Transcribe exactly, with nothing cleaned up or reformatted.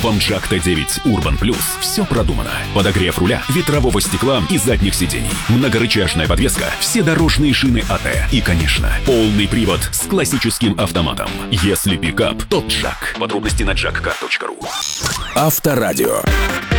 новом Джак Т девять Urban Plus все продумано. Подогрев руля, ветрового стекла и задних сидений, многорычажная подвеска, все дорожные шины АТ и, конечно, полный привод с классическим автоматом. Если пикап, то Джак. Подробности на джак кар точка ру. Авторадио.